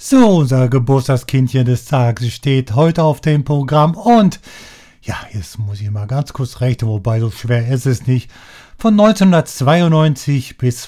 So, unser Geburtstagskindchen des Tages steht heute auf dem Programm und ja, jetzt muss ich mal ganz kurz rechnen, wobei so schwer ist es nicht. Von 1992 bis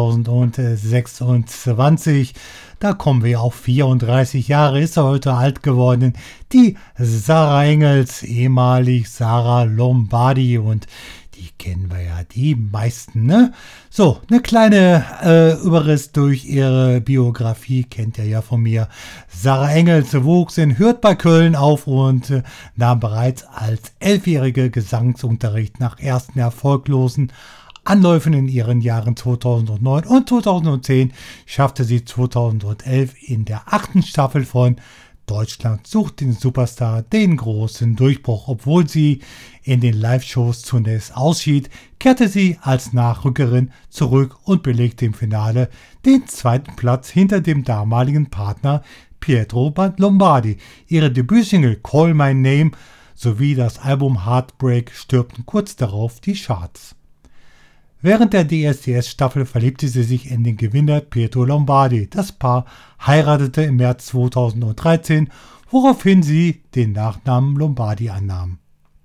2026, da kommen wir auf 34 Jahre, ist er heute alt geworden. Die Sarah Engels, ehemalig Sarah Lombardi, und die kennen wir ja die meisten, ne? So, eine kleine Überriss durch ihre Biografie, kennt ihr ja von mir. Sarah Engels wuchs in Hürth bei Köln auf und nahm bereits als 11-jährige Gesangsunterricht nach ersten erfolglosen Anläufen in ihren Jahren 2009 und 2010 schaffte sie 2011 in der 8. Staffel von Deutschland sucht den Superstar den großen Durchbruch. Obwohl sie in den Live-Shows zunächst ausschied, kehrte sie als Nachrückerin zurück und belegte im Finale den 2. Platz hinter dem damaligen Partner Pietro Lombardi. Ihre Debütsingle Call My Name sowie das Album Heartbreak stürmten kurz darauf die Charts. Während der DSDS-Staffel verliebte sie sich in den Gewinner Pietro Lombardi. Das Paar heiratete im März 2013, woraufhin sie den Nachnamen Lombardi annahm.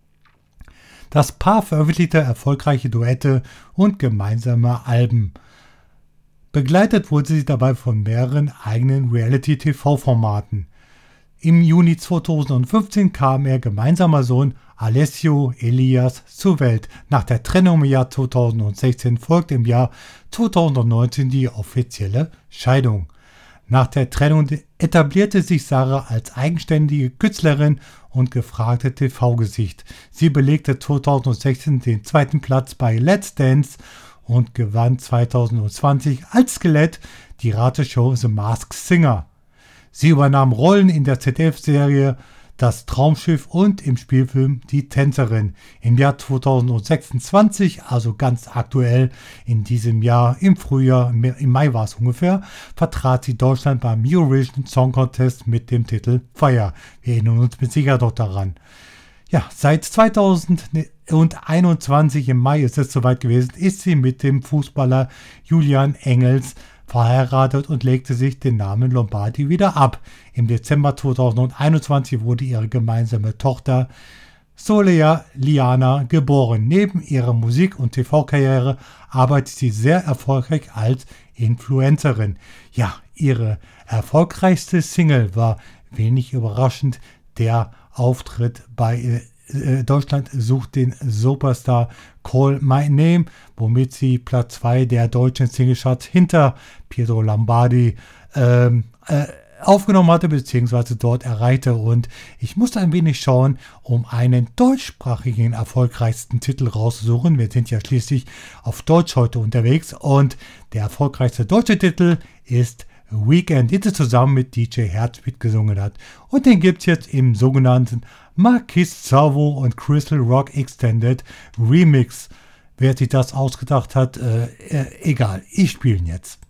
Das Paar veröffentlichte erfolgreiche Duette und gemeinsame Alben. Begleitet wurde sie dabei von mehreren eigenen Reality-TV-Formaten. Im Juni 2015 kam ihr gemeinsamer Sohn Alessio Elias zur Welt. Nach der Trennung im Jahr 2016 folgte im Jahr 2019 die offizielle Scheidung. Nach der Trennung etablierte sich Sarah als eigenständige Künstlerin und gefragte TV-Gesicht. Sie belegte 2016 den 2. Platz bei Let's Dance und gewann 2020 als Skelett die Rateshow The Masked Singer. Sie übernahm Rollen in der ZDF-Serie Das Traumschiff und im Spielfilm Die Tänzerin. Im Jahr 2026, also ganz aktuell in diesem Jahr, im Frühjahr, im Mai war es ungefähr, vertrat sie Deutschland beim Eurovision Song Contest mit dem Titel Fire. Wir erinnern uns mit Sicherheit doch daran. Ja, seit 2021 im Mai ist es soweit gewesen, ist sie mit dem Fußballer Julian Engels verheiratet und legte sich den Namen Lombardi wieder ab. Im Dezember 2021 wurde ihre gemeinsame Tochter Solea Liana geboren. Neben ihrer Musik- und TV-Karriere arbeitet sie sehr erfolgreich als Influencerin. Ja, ihre erfolgreichste Single war wenig überraschend der Auftritt bei Deutschland sucht den Superstar Call My Name, womit sie Platz 2 der deutschen Singlecharts hinter Pietro Lombardi aufgenommen hatte, beziehungsweise dort erreichte. Und ich musste ein wenig schauen, um einen deutschsprachigen erfolgreichsten Titel rauszusuchen. Wir sind ja schließlich auf Deutsch heute unterwegs und der erfolgreichste deutsche Titel ist Weekend, den sie zusammen mit DJ Herzbeat gesungen hat. Und den gibt es jetzt im sogenannten Marquis Savo und Crystal Rock Extended Remix. Wer sich das ausgedacht hat, egal, ich spiele ihn jetzt.